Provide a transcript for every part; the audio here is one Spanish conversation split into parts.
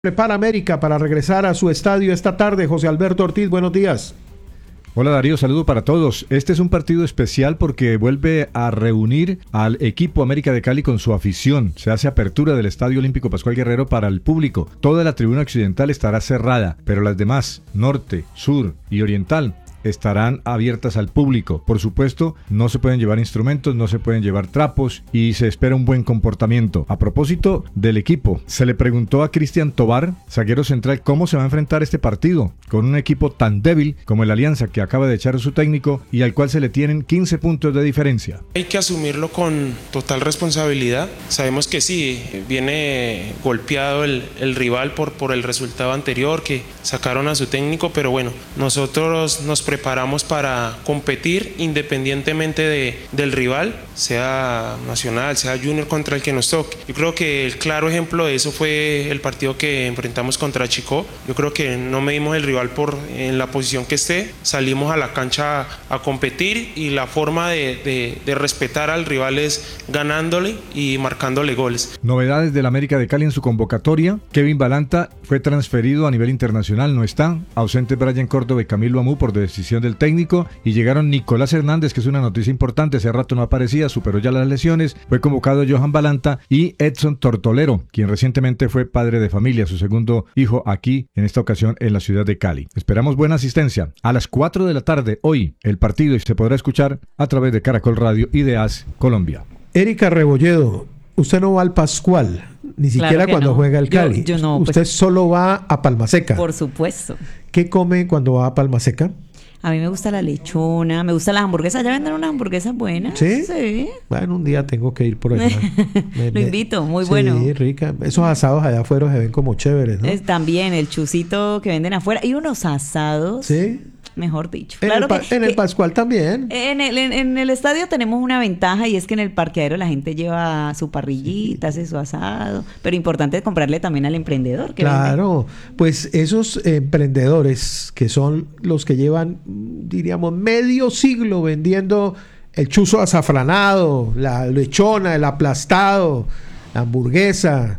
Prepara América para regresar a su estadio esta tarde. José Alberto Ortiz, buenos días. Hola Darío, saludo para todos. Este es un partido especial porque vuelve a reunir al equipo América de Cali con su afición. Se hace apertura del Estadio Olímpico Pascual Guerrero para el público. Toda la tribuna occidental estará cerrada, pero las demás, norte, sur y oriental, estarán abiertas al público. Por supuesto, no se pueden llevar instrumentos, no se pueden llevar trapos y se espera un buen comportamiento. A propósito del equipo, se le preguntó a Cristian Tobar, zaguero central, cómo se va a enfrentar este partido con un equipo tan débil como el Alianza, que acaba de echar a su técnico y al cual se le tienen 15 puntos de diferencia. Hay que asumirlo con total responsabilidad. Sabemos que sí, viene golpeado el rival por el resultado anterior, que sacaron a su técnico, pero bueno, nosotros nos preparamos para competir independientemente del rival, sea nacional, sea junior, contra el que nos toque. Yo creo que el claro ejemplo de eso fue el partido que enfrentamos contra Chico. Yo creo que no medimos el rival en la posición que esté, salimos a la cancha a competir y la forma de respetar al rival es ganándole y marcándole goles. Novedades del América de Cali en su convocatoria: Kevin Balanta fue transferido a nivel internacional, no está. Ausente Brian Córdoba y Camilo Amú por decisión del técnico, y llegaron Nicolás Hernández, que es una noticia importante, hace rato no aparecía, superó ya las lesiones. Fue convocado Johan Balanta y Edson Tortolero, quien recientemente fue padre de familia, su segundo hijo aquí, en esta ocasión en la ciudad de Cali. Esperamos buena asistencia. A las 4 de la tarde hoy el partido, y se podrá escuchar a través de Caracol Radio y de AS Colombia. Erika Rebolledo, usted no va al Pascual, ni siquiera cuando no. juega el Cali. Yo no, usted solo va a Palmaseca. Por supuesto. ¿Qué come cuando va a Palmaseca? A mí me gusta la lechona, me gustan las hamburguesas. ¿Ya venden unas hamburguesas buenas? ¿Sí? Sí. Bueno, un día tengo que ir por allá. Lo invito, muy bueno. Sí, rica. Esos asados allá afuera se ven como chéveres, ¿no? También el chucito que venden afuera. Y unos asados. Sí. Mejor dicho. En el Pascual también. En el estadio tenemos una ventaja, y es que en el parqueadero la gente lleva su parrillita, hace su asado. Pero importante es comprarle también al emprendedor. Claro, pues esos emprendedores que son los que llevan, diríamos, medio siglo vendiendo el chuzo azafranado, la lechona, el aplastado, la hamburguesa,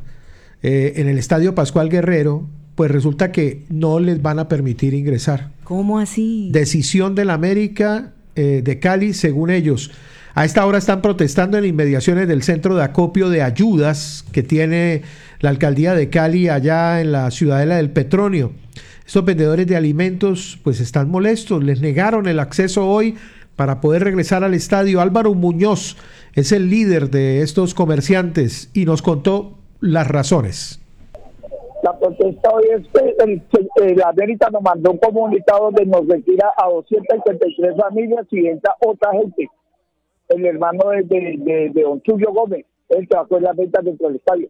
en el Estadio Pascual Guerrero, pues resulta que no les van a permitir ingresar. ¿Cómo así? Decisión del América de Cali, según ellos. A esta hora están protestando en inmediaciones del centro de acopio de ayudas que tiene la alcaldía de Cali allá en la ciudadela del Petronio. Estos vendedores de alimentos pues están molestos, les negaron el acceso hoy para poder regresar al estadio. Álvaro Muñoz es el líder de estos comerciantes y nos contó las razones. La protesta hoy es que la América nos mandó un comunicado donde nos retira a 253 familias y entra otra gente. El hermano de don Tulio Gómez, él trabajó en las ventas dentro del estadio.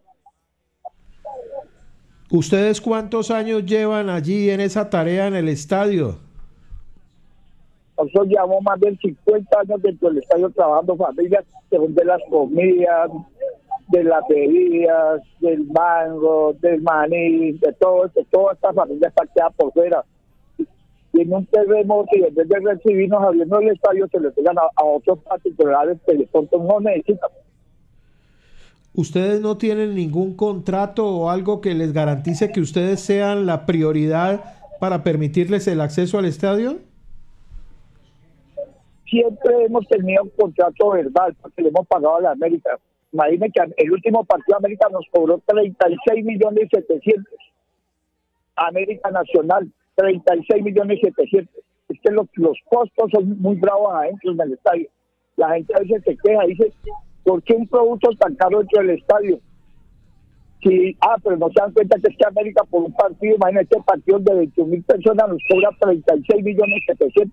¿Ustedes cuántos años llevan allí en esa tarea en el estadio? Nosotros llevamos más de 50 años dentro del estadio trabajando familias, según de las comidas, de las bebidas, del mango, del maní, de todo esto. Toda esta familia está quedada por fuera. Y en un terremoto, y en vez de recibirnos abriendo el estadio, se le pegan a otros particulares que de pronto no necesitan. ¿Ustedes no tienen ningún contrato o algo que les garantice que ustedes sean la prioridad para permitirles el acceso al estadio? Siempre hemos tenido un contrato verbal porque le hemos pagado a la América. Imagínense que el último partido de América nos cobró 36.700.000. América Nacional, 36.700.000. Es que los costos son muy bravos adentro en el estadio. La gente a veces se queja, dice, ¿por qué un producto tan caro dentro del estadio? Sí, pero no se dan cuenta que es que América por un partido, imagínate, partido de 21.000 personas nos cobra 36.700.000.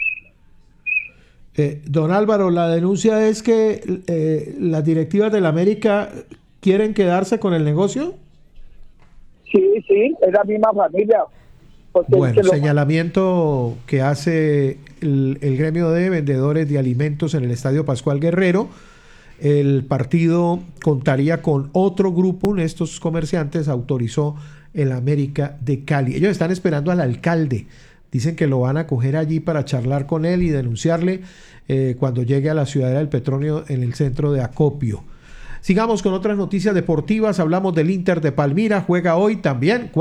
Don Álvaro, la denuncia es que las directivas de la América quieren quedarse con el negocio. Sí, es la misma familia. Bueno, señalamiento que hace el gremio de vendedores de alimentos en el Estadio Pascual Guerrero. El partido contaría con otro grupo, estos comerciantes autorizó el América de Cali. Ellos están esperando al alcalde. Dicen que lo van a coger allí para charlar con él y denunciarle cuando llegue a la ciudadela del Petronio en el centro de acopio. Sigamos con otras noticias deportivas. Hablamos del Inter de Palmira, juega hoy también.